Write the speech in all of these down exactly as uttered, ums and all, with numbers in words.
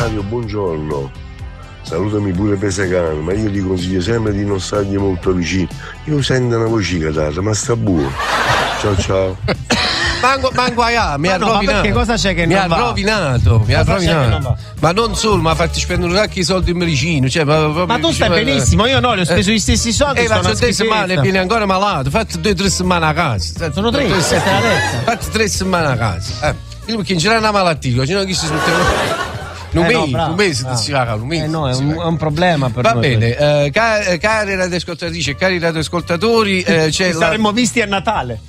Radio, buongiorno. Salutami pure Pesacano, ma io ti consiglio sempre di non stargli molto vicino. Io sento una voce catarra, ma sta buono. Ciao ciao. Mango, mango ah, mi ma ha no, rovinato. Ma perché cosa c'è che mi non ha va? rovinato, mi cosa ha rovinato. Non ma non solo, mi ha fatto spendere un sacco di soldi in medicina. Cioè, ma, ma tu stai benissimo, io no, li ho speso eh, gli stessi soldi. Eh, ma c'ho due settimane e vieni ancora malato. Fatti due o tre settimane a casa. Sono tre, tre settimane. Fatti tre settimane a casa. Eh, perché non c'era una malattia, ci non chi si smetteva. Un eh mese, no, un mese ti si va, un mese. Eh no, è un, è un problema per Va noi. bene, eh, cari, cari radioascoltatrici e cari radioascoltatori, eh, c'è Ci la... saremmo visti a Natale.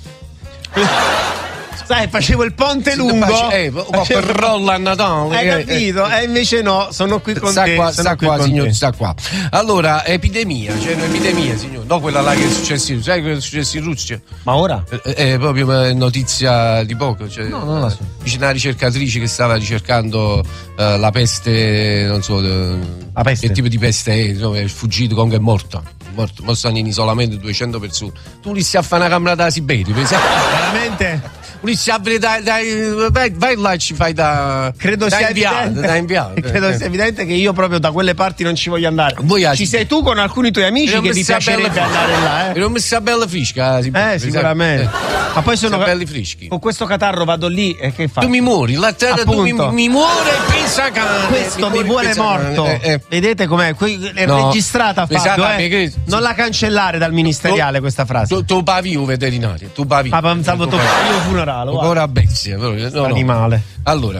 Sai, facevo il ponte lungo. Eh, un po' per rolla a Natale. Hai capito? E eh, invece no, sono qui con sta te. Qua, sta qui qua, con signor, te. sta qua. Allora, epidemia, c'è un'epidemia, signor. No, quella là che è successa, sai quello che è successo in Russia? Ma ora? È, è proprio notizia di poco. Cioè, no, non la so. C'è una ricercatrice che stava ricercando uh, la peste, non so, la peste. Che tipo di peste è, insomma, è fuggito, comunque è morta. Morto, mo stanno in isolamento duecento persone. Tu li stai a fare una camera da Siberia, pensa? Veramente? Ulissi, dai, dai, vai, vai là e ci fai da, credo da sia inviato, evidente, da inviato. credo sia evidente che io proprio da quelle parti non ci voglio andare. Voi ci sei tu con alcuni tuoi amici che ti piacerebbe andare là, eh? Non mi sta bella frisca, eh, sicuramente. Eh. Ma poi sono belli frischi. Con questo catarro vado lì e che fai? Tu mi muori, la terra tu mi, mi muore Pesacane. Questo mi, mi vuole morto. Eh, eh. Vedete com'è? Que- è no. registrata, Fabio, eh? Che... Non la cancellare dal ministeriale tu, questa frase. Tu, tu pavio veterinario, tu pavio. Ah, pensavo tu pavio funerale. Ora bestia, no, no. Animale. Allora,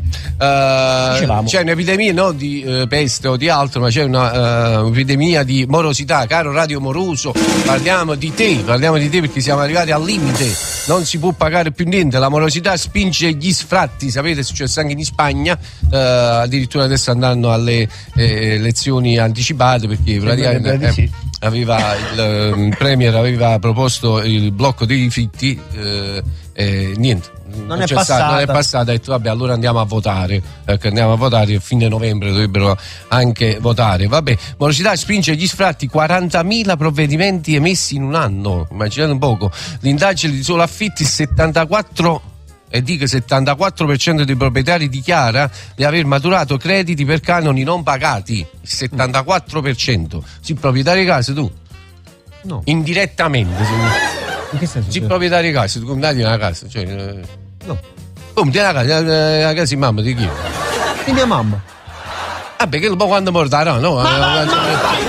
uh, c'è un'epidemia non di uh, peste o di altro, ma c'è un'epidemia uh, di morosità. Caro Radio Moroso, parliamo di te, parliamo di te perché siamo arrivati al limite, non si può pagare più niente, la morosità spinge gli sfratti, sapete è successo anche in Spagna, uh, addirittura adesso andranno alle eh, elezioni anticipate perché praticamente eh, sì. aveva il, il Premier aveva proposto il blocco dei rifiuti eh, e niente. Non, non è c'è passata. Stato, non è passata, ha detto vabbè allora andiamo a votare, perché andiamo a votare a fine novembre dovrebbero anche votare. Vabbè, morosità spinge gli sfratti, quarantamila provvedimenti emessi in un anno, immaginate un poco. L'indagine di solo affitti, settantaquattro e dico settantaquattro per cento dei proprietari dichiara di aver maturato crediti per canoni non pagati, il settantaquattro per cento. Sì, proprietario di casa tu? No. Indirettamente, signor. In che senso? Sì, proprietario di casa, tu come una casa, cioè, no. Come tieni la casa, la casa di mamma di chi? Di mia mamma. Ah, perché un po' quando morderà, no? Ma, ma, ma,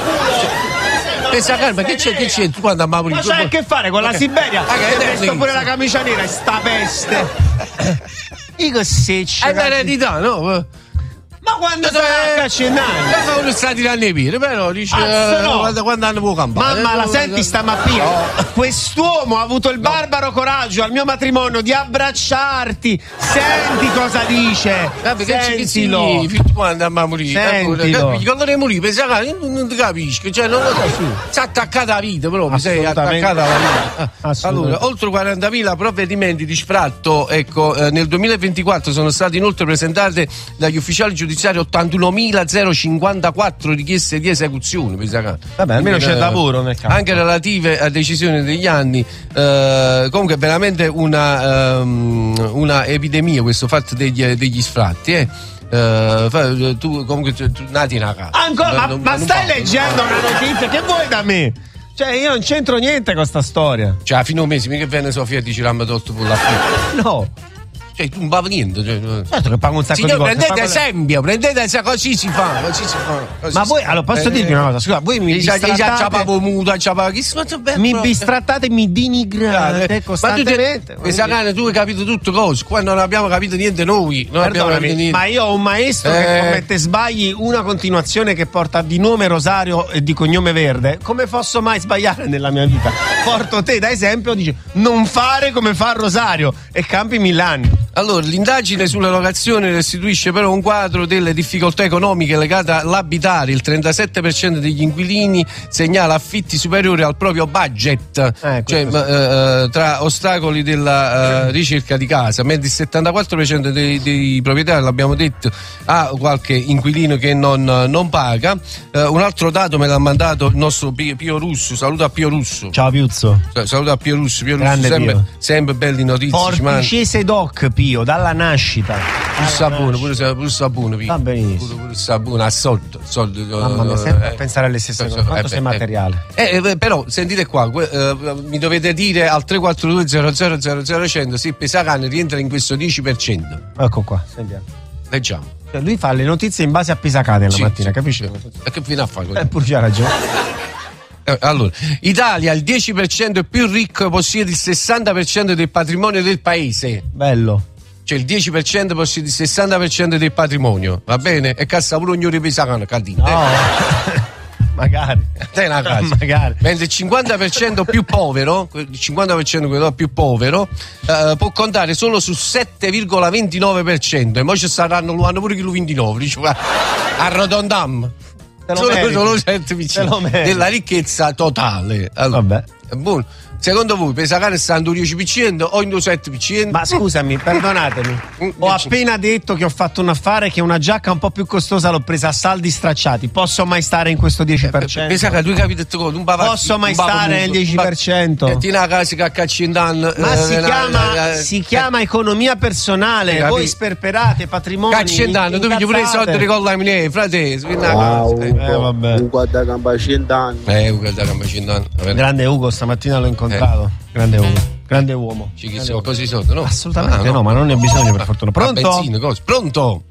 pensa calma, che c'è, che c'è? Tu quando mamma ma c'hai a che fare con la Siberia? Ah, che hai messo pure la camicia nera, sta peste. Io se c'è. È l'eredità, no? Ma quando sono a Caccenani? Ma sono stati anni pire, però dice ah, no. quando, quando hanno può campare. Mamma, la senti sta mappina? Oh. Quest'uomo ha avuto il barbaro no. coraggio al mio matrimonio di abbracciarti. Senti cosa dice. Vabbè, sentilo. Che ci quando a morire? Sentilo. Quando ne morì, pensa che non ti capisco, cioè non lo so. Si è attaccata alla vita proprio, sei attaccata alla vita. Allora, oltre quarantamila provvedimenti di sfratto, ecco, eh, nel duemilaventiquattro sono state inoltre presentate dagli ufficiali giudiziari ottantunomila cinquantaquattro richieste di esecuzione. Vabbè, almeno c'è lavoro nel campo. Anche relative a decisioni degli anni. Eh, comunque è veramente una, um, una epidemia questo fatto degli, degli sfratti. Eh. Uh, tu comunque tu, tu nati in una casa. Ancora? Ma, non, ma non stai parlo, leggendo una notizia? Che vuoi da me? Cioè io non c'entro niente con sta storia. Cioè a fine un mese mica venne Sofia e dici l'hanno tolto per la fine. No. Cioè tu non pago niente. Cioè, certo che pago un sacco signor, di cose. prendete pago... esempio, prendete esempio, così si fa, così si fa. Così ma si voi, fa. allora posso eh, dirvi una cosa, scusa, voi mi bistrattate muta, mi bistrattate, mi denigrate eh, costantemente. Ma tu, Pesacane, tu hai capito tutto cose, qua non abbiamo capito niente noi, non abbiamo capito niente. Ma io ho un maestro eh. che commette sbagli, una continuazione che porta di nome Rosario e di cognome Verde. Come posso mai sbagliare nella mia vita? Porto te da esempio, dice non fare come fa Rosario e campi mille anni. Allora, l'indagine sulla locazione restituisce però un quadro delle difficoltà economiche legate all'abitare. Il trentasette per cento degli inquilini segnala affitti superiori al proprio budget, eh, cioè eh, tra ostacoli della eh, ricerca di casa, mentre il settantaquattro per cento dei, dei proprietari, l'abbiamo detto, ha qualche inquilino che non, non paga. Eh, un altro dato me l'ha mandato il nostro Pio, Pio Russo, saluto a Pio Russo. Ciao Piuzzo. Saluto a Pio Russo, Pio Russo, sempre, sempre belli notizie. Porticese doc, Pio. Pio, dalla nascita. Pure sapone, pure, pure sapone. Va benissimo. Pure, pure sapone, a soldo. soldo Mamma mia, sempre eh, a pensare alle stesse cose. Quanto eh, sei eh, materiale. Eh, eh, però, sentite qua, eh, mi dovete dire al tre quattro due zero zero zero zero cento se Pesacane rientra in questo dieci per cento. Ecco qua, sentiamo. Leggiamo. Cioè, lui fa le notizie in base a Pisacane la Sì, mattina, sì, capisci? E che fine a fare? Eh, pur c'ha ragione. Eh, allora, Italia, il dieci per cento più ricco, possiede il sessanta per cento del patrimonio del paese. Bello. Cioè il dieci per cento possiede il sessanta per cento del patrimonio, va bene? E cassa pure ognuno di Pesacane, Cardino. No. Magari. Te una casa. Magari. Mentre il cinquanta per cento più povero, il cinquanta per cento quello più povero, eh, può contare solo su sette virgola ventinove per cento. E poi ci saranno, lo hanno pure chi lo ventinove, dice, arrotondam. Solo, solo sette per cento della ricchezza totale. Allora, vabbè. Buono. Secondo voi Pesacane sta in dieci per cento o in sette per cento? Ma scusami, perdonatemi. Ho appena detto che ho fatto un affare che una giacca un po' più costosa l'ho presa a saldi stracciati. Posso mai stare in questo dieci per cento? Pesacane, tu capite cosa? Un bavaglio. Posso mai stare nel dieci per cento? Ti una casa che accaccendan. Ma si chiama si chiama economia personale. Voi sperperate patrimoni. Caccendando, tu vedi pure i soldi con la mia frate. Eh vabbè. Ugo da gamba cent'anni. Eh, Ugo da gamba cent'anni. Grande Ugo, stamattina l'ho incontrato. Grande uomo, grande uomo. Ci chissà qualcosa di sotto, no? Assolutamente ah, no. no, ma non ne ho bisogno per fortuna. Pronto? Benzina, cosa? Pronto?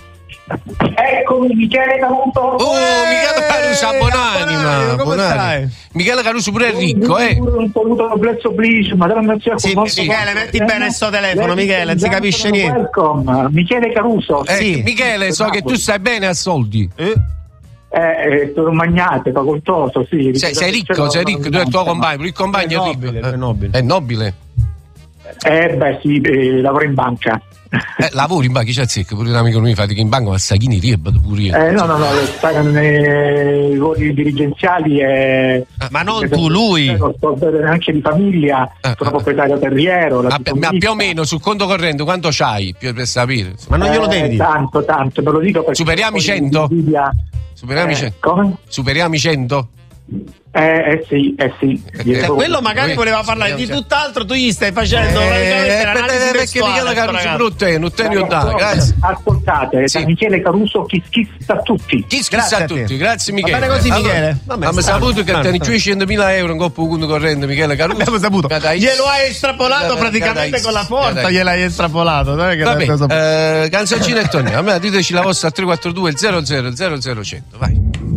Eccomi, Michele Caruso. Oh, Michele Caruso, buonanima. Buonanima. Michele Caruso pure è ricco, eh? Un saluto complesso, please, madonna zia. Sì, Michele, metti bene il suo telefono, Michele, non si capisce niente. Welcome, Michele Caruso. Eh, sì. Michele, so che tu stai bene a soldi. Eh? Eh, sono un magnate, facoltoso, sì. Sei, sei ricco, sei ricco, tu e il tuo compagno, il compagno è ricco. È nobile. È nobile. Eh beh sì, eh, lavoro in banca. Eh, lavori in banca, chi c'è zecca? Pure un amico mio fate che in banca ma Sachini riebbato pure io. Eh no, no, no, pagano i ruoli dirigenziali e... Ah, ma non tu, lui! Sto bene anche di famiglia, ah, sono ah, proprietario terriero. Ma, ma più o meno sul conto corrente quanto c'hai? Per, per sapere. Ma non glielo devi dire? Eh, tanto, tanto, ve lo dico perché... Superiamo i cento? Superiamo i cento? Come? Superiamo i cento? Eh, eh sì, eh sì. Eh, quello magari voleva parlare di tutt'altro, tu gli stai facendo eh, praticamente perché Michele Caruso brutto non te ne ho dato, grazie. Ascoltate, sì. Michele Caruso chi schissa a tutti. Chi schissa a tutti, grazie Michele. Va bene così, allora, Michele. abbiamo saputo che tieni duecentomila euro in coppa conto corrente, Michele Caruso. Abbiamo saputo. Glielo hai estrapolato praticamente con la forza, gliel'hai estrapolato. Vabbè, eh, canzoncina e torniamo. Diteci la vostra al tre quattro due zero zero zero zero cento, vai.